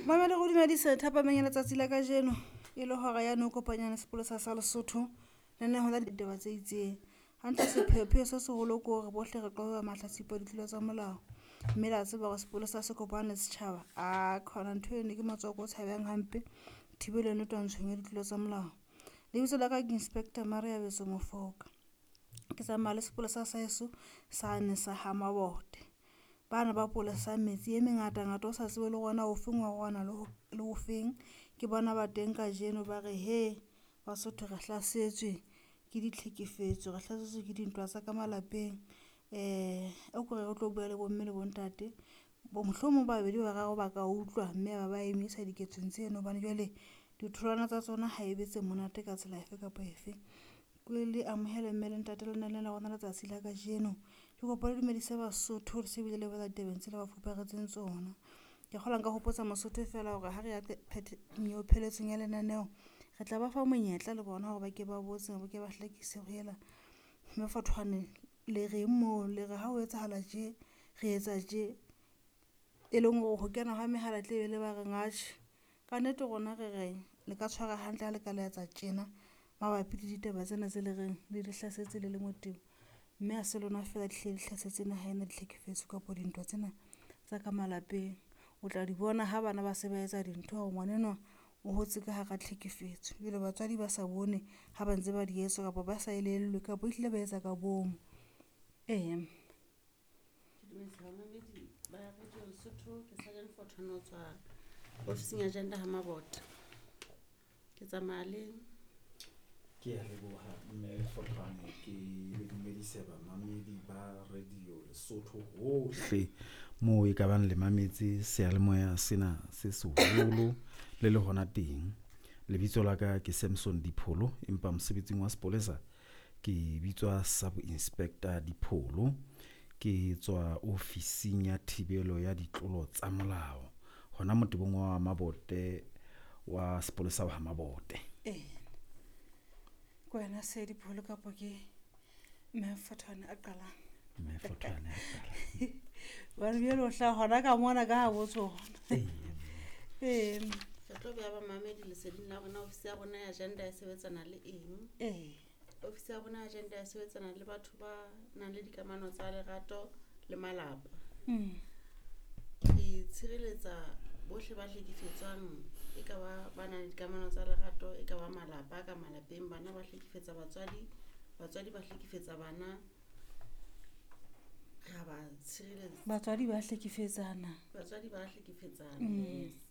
Mamela go dumedisa thapameng ya letsatsi la kajeno e le hora ya no kopanyana sepolesa sa Lesotho le ne ho la ditaba tse itseng. Hantle sepheo se seholo ke hore bohle re qoba mahlatsipa ditlolo tsa molao. Mme la tseba hore sepolesa se kopane le setjhaba khona ntho eno ke matswako o tshabang hampe thibelo ne twantshong ya ditlolo tsa molao. Lebitso la ka ke Inspector Maria Beso Mofoka. Ke tsamaya le sepolesa sa heso sa ne sa Hamabote. Bana ba polesa metsi e mengata o sa tsebe le gona o feng wa gona le o feng ke bona ba teng ka jeno ba re he Basotho re hlasetswe ke ditlhekefetso re hlasetswe ke dintwa tsa ka malapeng o kore re tlo bua le bomme le bontate bo mohlomong babedi ba gago ba ka utlwa mme ba emisa diketsong tseno bana jwale ditholwana tsa tsona ha e betse monate ka tsela efe kapa efe kwele amohele mme le ntate le nna la gona letsatsi la ka jeno ke kopa le dumedise Basotho se bile le ba tabeng tse le ba fuparetseng tsona ke kgola nka hopotsa Mosotho fela hore ha re ya pheletsong ya lenaneo re tla ba fa monyetla le bona hore ba ke ba botse ba ke ba hlakise go hela mme fathwane le re mo le re ha o etsahala je re etsa je e leng go kena ha mehala tle le ba re ngatše ka nnete gona re le ka tshwara hantle ha le ka le etsa tjena mabapi le ditaba tsena tse le reng le di hlasetse le motebo mme a se lona fela di hlasetse na ha ena ditlhekefetso ka po dintwa tsena tsa ka malapeng o tla di bona ha bana ba se ba etsa dintho go ngwanenwa o hotse ka ga tlhekefetso ile batswadi ba sa bone ha ba ntse ba di etsa kapa ba sa elellwe ka bo ile ba etsa ka bomo ke dumedisa mamedi ba Radio Lesotho ke Sergeant Fortune tswa ofising ya Gender Hamabote ke tsamaya le ke a leboha mme Fortune ke le dumedisa ba mamedi ba Radio Lesotho hohle mo e ka bang le mametse sealemoya sena se seholo le hona teng lebitso la ka ke Samson Dipholo empa mosebetsing wa sepolesa ke bitswa Sub Inspector Dipholo ke tswa ofising ya thibelo ya ditlolo tsa molao hona motebong wa Mabote wa sepolesa wa Hamabote kwena se Dipholo ka po ke mme Fortune a qala ba re lo hla hona ka mona ka ha botsona ke tlo ba mamedi le seding la rona ofisi ya rona ya gender e sebetsana le eng ofisi ya rona ya gender e sebetsana le batho ba nang le dikamano tsa lerato le malapa ke tshireletsa bohle ba hlekefetswang e ka ba nang le dikamano tsa lerato e ka ba malapa ka malapeng bana ba hlekefetsa batswadi ba hlekefetsa bana ga ba tshireletsa batswadi ba hlekefetsana yes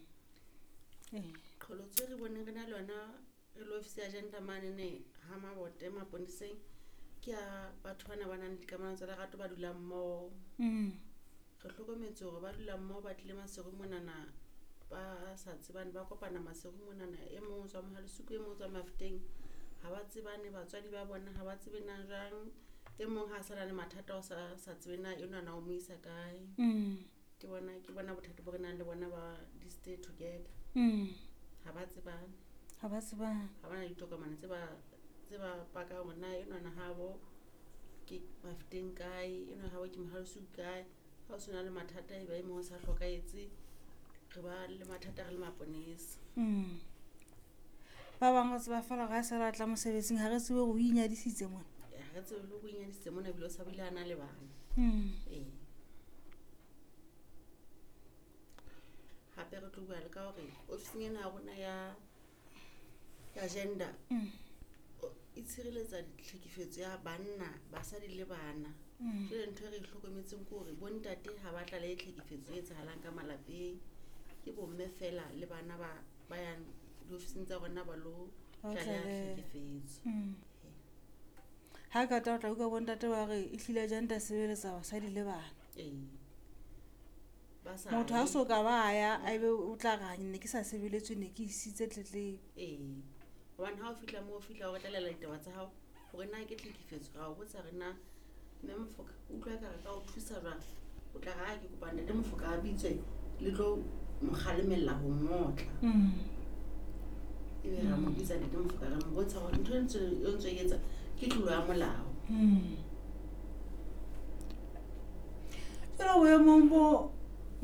qholotse re bone re na le wena re lo ofisi ya gender manene Hamabote maponeseng ke a batho bana ba nang le dikamano tsa lerato ba dulang mmoho re hlokometse hore ba dulang mmoho ba tlile maseru monana ba sa tsebane ba kopana maseru monana e mong tswa Mohalesuku e mong tswa Mafuteng ha ba tsebane batswadi ba bona ha ba tsebe na jang e mong ha sala le mathata o sa tsebe na yona na o mo isa kae ke bona bothata bo re nang le bona ba di stay together ha ba tsebane ha bana ditokomane tse ba paka hore na yona na habo ke Mafuteng kae yona habo ke Mohalesuku kae ha o sena le mathata e ba e mong sa hlokaetse re ba le mathata re le maponesa ba bang ba tseba fela ga se ratla mosebetsing ha re tsebe go inyadisitse mona ha re tsebe le go inyadisitse mona bile o sa bile ana le bana hape re tlo bua le ka hore ofising ena ya rona ya gender e tshireletsa ditlhekefetso ya banna basadi le bana le ntho e re hlokometseng ke hore bontate ha ba tla le tlhekefetso e tsahalang ka malapeng ke bomme fela le bana ba yang diofising tsa rona ba lo tla tlhekefetso ha ka tla utlwa bontate ba re e hlile gender sebeletsa basadi le bana motho ha so ka ba ya a be o tla ganye ne ke sa sebeletswe ne ke isitse tletlebo hobane ha o fihla mo o fihla o retlela ditaba tsa hao hore na ke tlhekefetso ga o botsa re na mme Mofoka utlwa ka re ka o thusa jwang o tla ga ke kopane le Mofoka a bitswe le tlo mokgalemella ho motla e ra mo bitsa le Mofoka ra mo bontsha hore ntho e ntse e etsa ke tlolo ya molao Jela boemong bo